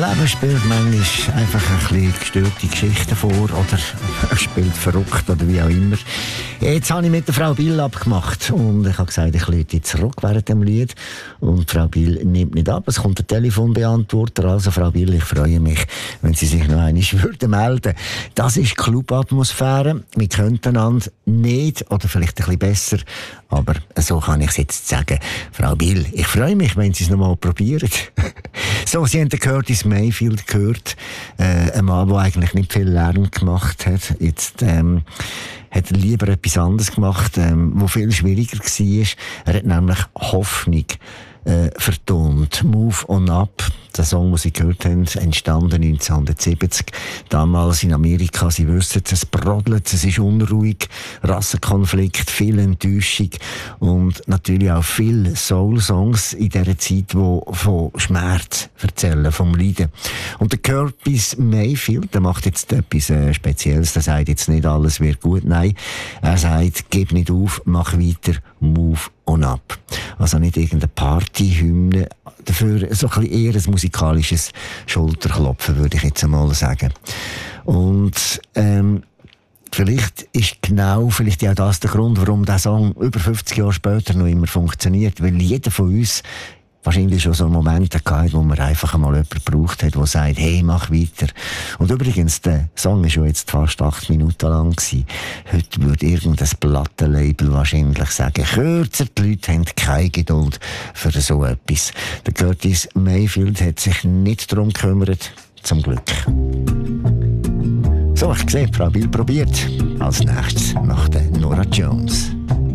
Leben spielt manchmal einfach ein bisschen gestörte Geschichten vor oder spielt verrückt oder wie auch immer. Jetzt habe ich mit der Frau Bill abgemacht und ich habe gesagt, ich lüte zurück während dem Lied und Frau Bill nimmt nicht ab. Es kommt der Telefonbeantworter. Also Frau Bill, ich freue mich, wenn Sie sich noch einmal melden würden. Das ist Clubatmosphäre. Wir könnten einander nicht oder vielleicht ein bisschen besser, aber so kann ich es jetzt sagen. Frau Bill, ich freue mich, wenn Sie es noch mal probieren. So, Sie haben den Curtis Mayfield gehört. Ein Mann, der eigentlich nicht viel Lärm gemacht hat. Jetzt hat er lieber etwas anderes gemacht, wo viel schwieriger war. Er hat nämlich Hoffnung vertont. Move on Up, der Song, den Sie gehört haben, entstanden 1970. Damals in Amerika, Sie wissen, es brodelt, es ist unruhig, Rassenkonflikt, viel Enttäuschung und natürlich auch viele Soul-Songs in dieser Zeit, die von Schmerz erzählen, vom Leiden. Und der Curtis Mayfield, der macht jetzt etwas Spezielles, der sagt jetzt nicht, alles wird gut, nein, er sagt, gib nicht auf, mach weiter, move on up. Also nicht irgendeine Partyhymne, dafür so ein bisschen eher ein musikalisches Schulterklopfen, würde ich jetzt einmal sagen. Und vielleicht ist ja das der Grund, warum dieser Song über 50 Jahre später noch immer funktioniert, weil jeder von uns wahrscheinlich schon so Momente gehabt, wo man einfach einmal jemanden gebraucht hat, der sagt, hey, mach weiter. Und übrigens, der Song war schon jetzt fast 8 Minuten lang gewesen. Heute würde irgendein Plattenlabel wahrscheinlich sagen, kürzer, die Leute haben keine Geduld für so etwas. Der Curtis Mayfield hat sich nicht darum gekümmert, zum Glück. So, ich sehe, Frau Bill probiert. Als nächstes nach der Norah Jones.